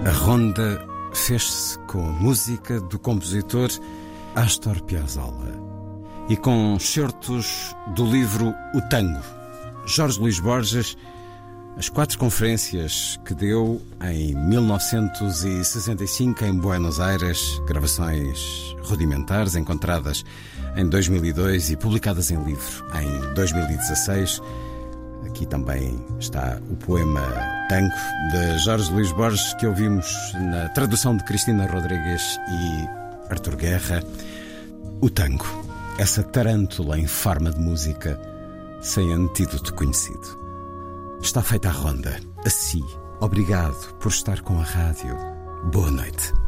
A ronda fez-se com a música do compositor Astor Piazzolla e com certos do livro O Tango. Jorge Luís Borges, as 4 conferências que deu em 1965 em Buenos Aires, gravações rudimentares encontradas em 2002 e publicadas em livro em 2016. Aqui também está o poema Tango, de Jorge Luís Borges, que ouvimos na tradução de Cristina Rodrigues e Artur Guerra. O tango, essa tarântula em forma de música, sem antídoto conhecido. Está feita a ronda. Assim, obrigado por estar com a rádio. Boa noite.